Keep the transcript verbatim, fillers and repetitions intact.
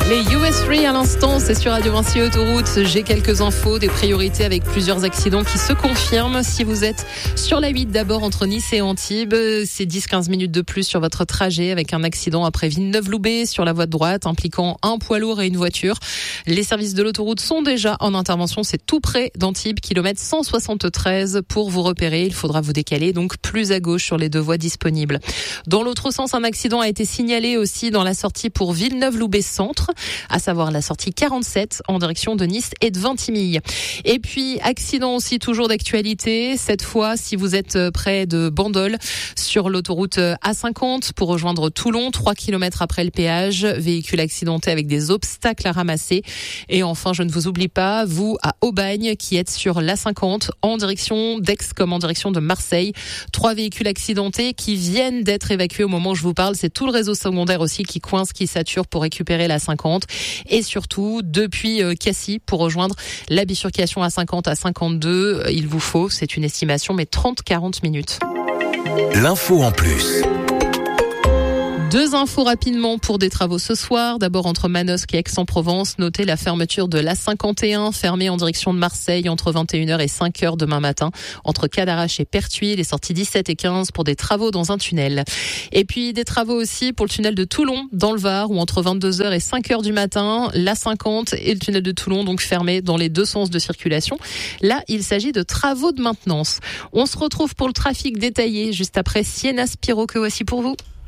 Les U S trois à l'instant, c'est sur Radio Vinci Autoroute. J'ai quelques infos, des priorités avec plusieurs accidents qui se confirment. Si vous êtes sur la huit d'abord entre Nice et Antibes, c'est dix à quinze minutes de plus sur votre trajet avec un accident après Villeneuve-Loubet sur la voie de droite impliquant un poids lourd et une voiture. Les services de l'autoroute sont déjà en intervention, c'est tout près d'Antibes, kilomètre cent soixante-treize. Pour vous repérer, il faudra vous décaler donc plus à gauche sur les deux voies disponibles. Dans l'autre sens, un accident a été signalé aussi dans la sortie pour Villeneuve-Loubet Centre, à savoir la sortie quarante-sept en direction de Nice et de Vintimille. Et puis, accident aussi toujours d'actualité, cette fois si vous êtes près de Bandol sur l'autoroute A cinquante pour rejoindre Toulon, trois kilomètres après le péage, véhicule accidenté avec des obstacles à ramasser. Et enfin, je ne vous oublie pas, vous à Aubagne qui êtes sur l'A cinquante en direction d'Aix comme en direction de Marseille. Trois véhicules accidentés qui viennent d'être évacués au moment où je vous parle. C'est tout le réseau secondaire aussi qui coince, qui sature pour récupérer l'A cinquante. Et surtout, depuis Cassis, pour rejoindre la bifurcation A cinquante à cinquante-deux, il vous faut, c'est une estimation, mais trente à quarante minutes. L'info en plus. Deux infos rapidement pour des travaux ce soir. D'abord entre Manosque et Aix-en-Provence, notez la fermeture de l'A cinquante et un, fermée en direction de Marseille entre vingt et une heures et cinq heures demain matin. Entre Cadarache et Pertuis, les sorties dix-sept et quinze pour des travaux dans un tunnel. Et puis des travaux aussi pour le tunnel de Toulon dans le Var, où entre vingt-deux heures et cinq heures du matin, l'A cinquante et le tunnel de Toulon donc fermés dans les deux sens de circulation. Là, il s'agit de travaux de maintenance. On se retrouve pour le trafic détaillé juste après Sienna Spiro, que voici pour vous.